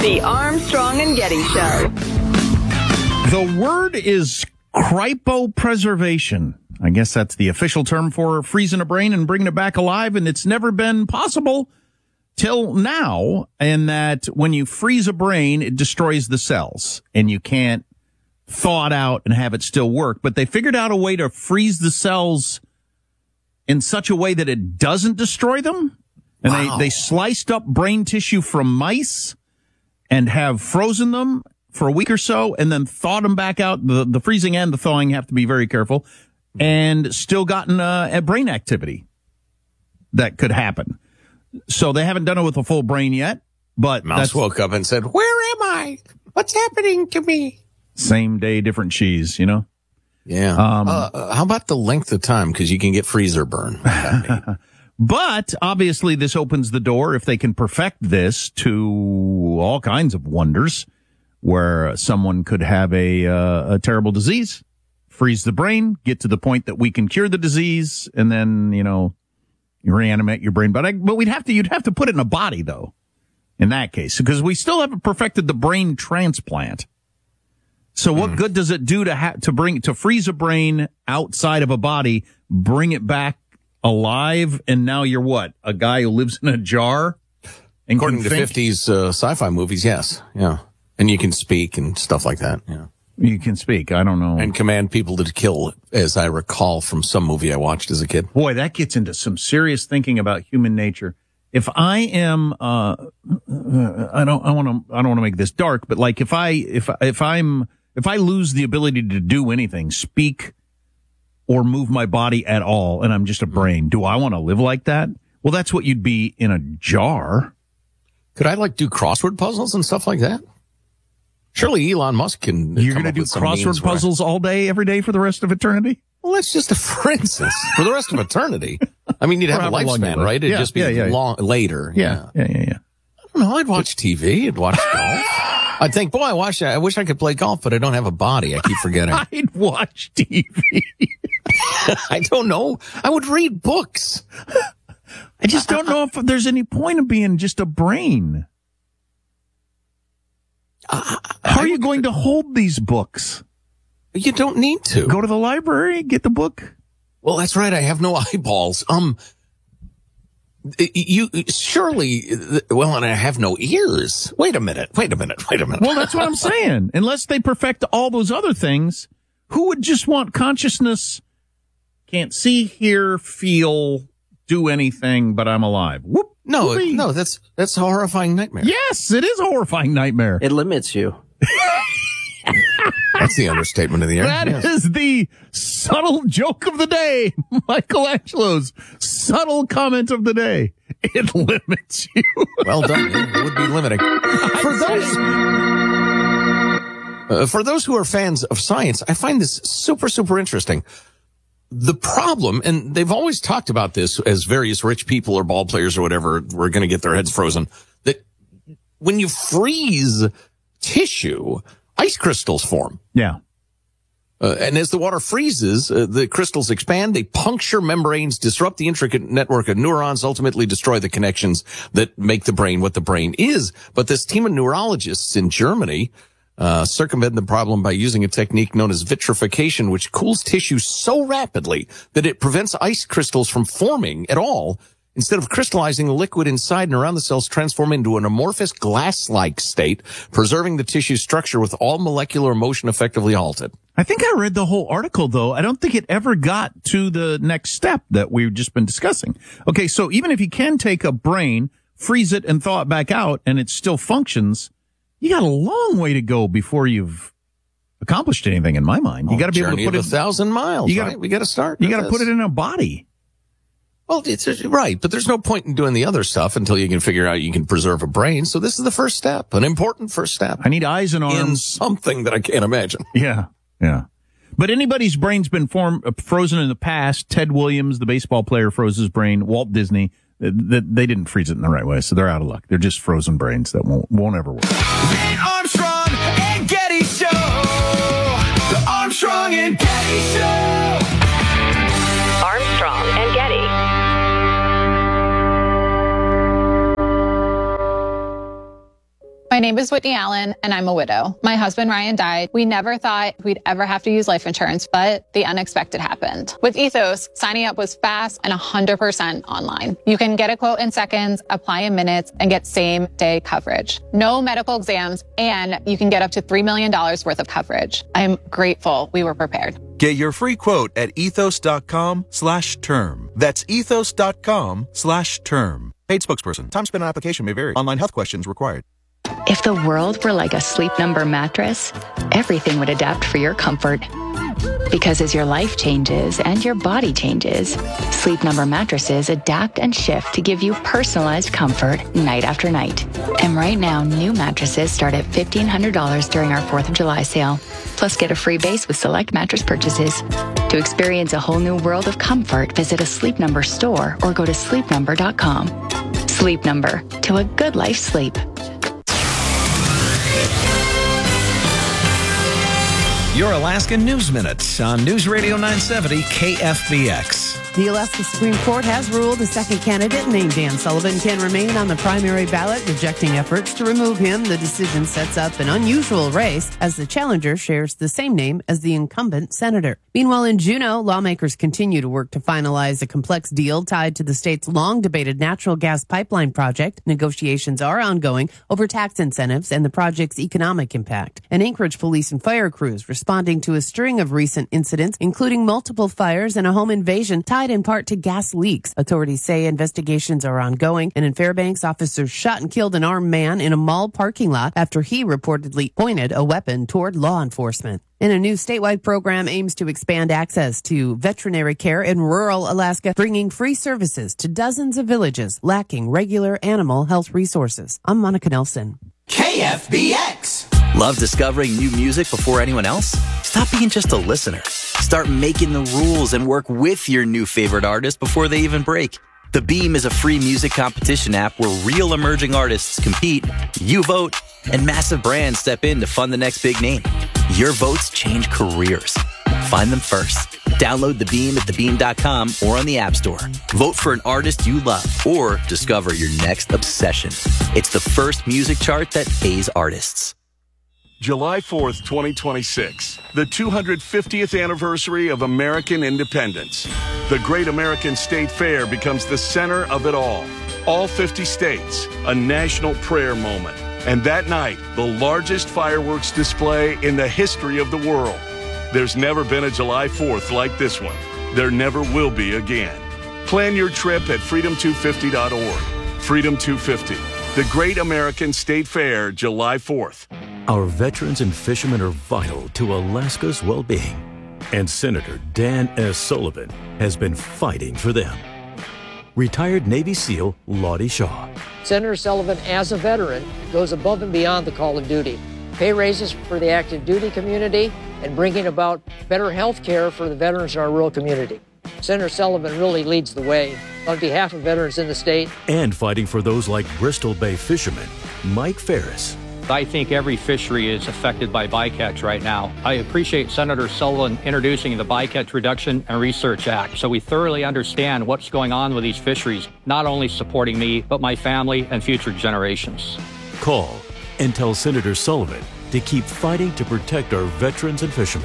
The Armstrong and Getty Show. The word is cryopreservation. I guess that's the official term for freezing a brain and bringing it back alive, and it's never been possible till now, and that when you freeze a brain, it destroys the cells, and you can't thaw it out and have it still work. But they figured out a way to freeze the cells in such a way that it doesn't destroy them. And they sliced up brain tissue from mice and have frozen them for a week or so and then thawed them back out. The freezing and the thawing have to be very careful, and still gotten a brain activity that could happen. So they haven't done it with a full brain yet, but Mouse woke up and said, "Where am I? What's happening to me?" Same day, different cheese, you know? Yeah. How about the length of time? Because you can get freezer burn. But obviously this opens the door, if they can perfect this, to all kinds of wonders where someone could have a terrible disease, freeze the brain, get to the point that we can cure the disease, and then, you know, you reanimate your brain. But you'd have to put it in a body, though, in that case, because we still haven't perfected the brain transplant. So what good does it do to freeze a brain outside of a body, bring it back alive, and now you're what? A guy who lives in a jar? And according to 50s sci-fi movies, yes. Yeah. And you can speak and stuff like that. Yeah. You can speak. I don't know. And command people to kill, as I recall from some movie I watched as a kid. Boy, that gets into some serious thinking about human nature. If I am, I don't want to make this dark, but like if I lose the ability to do anything, speak or move my body at all, and I'm just a brain, do I want to live like that? Well, that's what you'd be in a jar. Could I do crossword puzzles and stuff like that? Surely Elon Musk can. You're going to do crossword puzzles all day, every day for the rest of eternity? Well, that's just for instance, for the rest of eternity. I mean, you'd have a lifespan, right? It'd just be long later. Yeah. I don't know. I'd watch TV. I'd watch golf. I'd think, boy, I wish I could play golf, but I don't have a body. I keep forgetting. I'd watch TV. I don't know. I would read books. I just don't know if there's any point of being just a brain. How are you going to hold these books? You don't need to. Go to the library, get the book. Well, that's right. I have no eyeballs. You surely, well, and I have no ears. Wait a minute. Well, that's what I'm saying. Unless they perfect all those other things, who would just want consciousness? Can't see, hear, feel, do anything, but I'm alive. Whoop. No, that's a horrifying nightmare. Yes, it is a horrifying nightmare. It limits you. That's the understatement of the year. That is the subtle joke of the day. Michelangelo's subtle comment of the day. It limits you. Well done. It would be limiting. For those who are fans of science, I find this super, super interesting. The problem, and they've always talked about this as various rich people or ball players or whatever were going to get their heads frozen, that when you freeze tissue, ice crystals form. Yeah. And as the water freezes, the crystals expand, they puncture membranes, disrupt the intricate network of neurons, ultimately destroy the connections that make the brain what the brain is. But this team of neurologists in Germany circumvent the problem by using a technique known as vitrification, which cools tissue so rapidly that it prevents ice crystals from forming at all. Instead of crystallizing, the liquid inside and around the cells transform into an amorphous glass-like state, preserving the tissue structure with all molecular motion effectively halted. I think I read the whole article, though. I don't think it ever got to the next step that we've just been discussing. Okay, so even if you can take a brain, freeze it, and thaw it back out, and it still functions, you got a long way to go before you've accomplished anything, in my mind. You got to be able to put it 1,000 miles. Right? We got to start. You got to put it in a body. Well, it's right, but there's no point in doing the other stuff until you can figure out you can preserve a brain. So this is the first step, an important first step. I need eyes and arms. In something that I can't imagine. Yeah. But anybody's brain's been frozen in the past. Ted Williams, the baseball player, froze his brain. Walt Disney, they didn't freeze it in the right way, so they're out of luck. They're just frozen brains that won't ever work. The Armstrong and Getty Show. The Armstrong and Getty Show. Armstrong and Getty. My name is Whitney Allen, and I'm a widow. My husband, Ryan, died. We never thought we'd ever have to use life insurance, but the unexpected happened. With Ethos, signing up was fast and 100% online. You can get a quote in seconds, apply in minutes, and get same-day coverage. No medical exams, and you can get up to $3 million worth of coverage. I'm grateful we were prepared. Get your free quote at ethos.com/term. That's ethos.com/term. Paid spokesperson. Time spent on application may vary. Online health questions required. If the world were like a Sleep Number mattress, everything would adapt for your comfort. Because as your life changes and your body changes, Sleep Number mattresses adapt and shift to give you personalized comfort night after night. And right now, new mattresses start at $1,500 during our 4th of July sale. Plus, get a free base with select mattress purchases. To experience a whole new world of comfort, visit a Sleep Number store or go to sleepnumber.com. Sleep Number, to a good life sleep. Your Alaska News Minute on News Radio 970 KFBX. The Alaska Supreme Court has ruled a second candidate named Dan Sullivan can remain on the primary ballot, rejecting efforts to remove him. The decision sets up an unusual race as the challenger shares the same name as the incumbent senator. Meanwhile, in Juneau, lawmakers continue to work to finalize a complex deal tied to the state's long-debated natural gas pipeline project. Negotiations are ongoing over tax incentives and the project's economic impact. And Anchorage police and fire crews responding to a string of recent incidents, including multiple fires and a home invasion tied in part to gas leaks. Authorities say investigations are ongoing, and in Fairbanks, officers shot and killed an armed man in a mall parking lot after he reportedly pointed a weapon toward law enforcement. And a new statewide program aims to expand access to veterinary care in rural Alaska, bringing free services to dozens of villages lacking regular animal health resources. I'm Monica Nelson. KFBX. Love discovering new music before anyone else? Stop being just a listener. Start making the rules and work with your new favorite artist before they even break. The Beam is a free music competition app where real emerging artists compete, you vote, and massive brands step in to fund the next big name. Your votes change careers. Find them first. Download The Beam at thebeam.com or on the App Store. Vote for an artist you love or discover your next obsession. It's the first music chart that pays artists. July 4th, 2026, the 250th anniversary of American independence. The Great American State Fair becomes the center of it all. All 50 states, a national prayer moment. And that night, the largest fireworks display in the history of the world. There's never been a July 4th like this one. There never will be again. Plan your trip at freedom250.org. Freedom 250, the Great American State Fair, July 4th. Our veterans and fishermen are vital to Alaska's well-being, and Senator Dan S. Sullivan has been fighting for them. Retired Navy SEAL Lottie Shaw. Senator Sullivan, as a veteran, goes above and beyond the call of duty. Pay raises for the active duty community and bringing about better health care for the veterans in our rural community. Senator Sullivan really leads the way on behalf of veterans in the state. And fighting for those like Bristol Bay fisherman Mike Ferris. I think every fishery is affected by bycatch right now. I appreciate Senator Sullivan introducing the Bycatch Reduction and Research Act so we thoroughly understand what's going on with these fisheries, not only supporting me, but my family and future generations. Call and tell Senator Sullivan to keep fighting to protect our veterans and fishermen.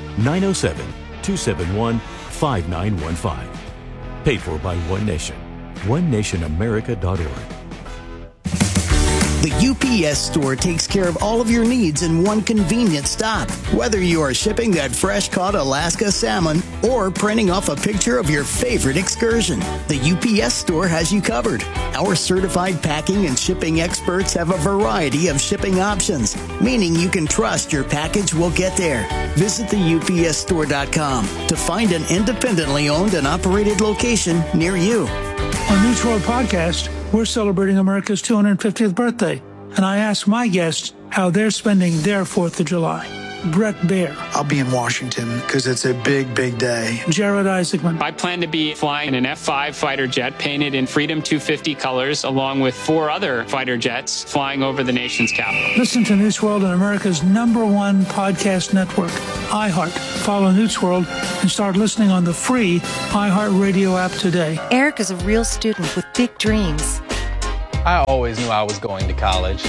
907-271-5915. Paid for by One Nation. OneNationAmerica.org. The UPS Store takes care of all of your needs in one convenient stop. Whether you are shipping that fresh-caught Alaska salmon or printing off a picture of your favorite excursion, the UPS Store has you covered. Our certified packing and shipping experts have a variety of shipping options, meaning you can trust your package will get there. Visit theupsstore.com to find an independently owned and operated location near you. On News World Podcast, we're celebrating America's 250th birthday, and I asked my guests how they're spending their 4th of July. Brett Baer. I'll be in Washington because it's a big, big day. Jared Isaacman. I plan to be flying an F-5 fighter jet painted in Freedom 250 colors, along with 4 other fighter jets flying over the nation's capital. Listen to News World on America's #1 podcast network, iHeart. Follow News World and start listening on the free iHeart Radio app today. Eric is a real student with big dreams. I always knew I was going to college.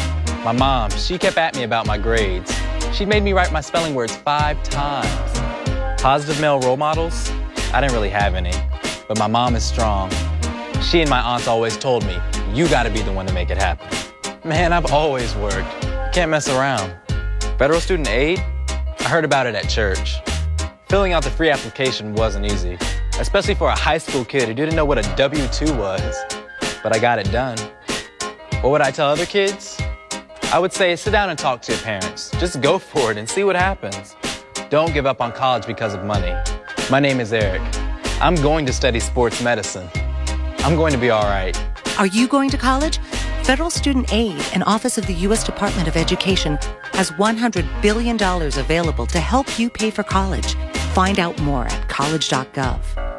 My mom, she kept at me about my grades. She made me write my spelling words 5 times. Positive male role models? I didn't really have any, but my mom is strong. She and my aunts always told me, you gotta be the one to make it happen. Man, I've always worked. Can't mess around. Federal student aid? I heard about it at church. Filling out the free application wasn't easy, especially for a high school kid who didn't know what a W-2 was. But I got it done. What would I tell other kids? I would say sit down and talk to your parents. Just go for it and see what happens. Don't give up on college because of money. My name is Eric. I'm going to study sports medicine. I'm going to be all right. Are you going to college? Federal Student Aid and Office of the U.S. Department of Education has $100 billion available to help you pay for college. Find out more at college.gov.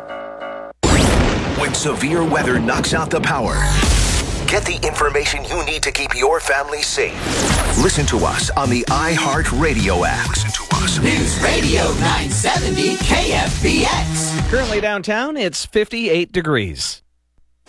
When severe weather knocks out the power, get the information you need to keep your family safe. Listen to us on the iHeartRadio app. Listen to us. News Radio 970 KFBX. Currently downtown, it's 58 degrees.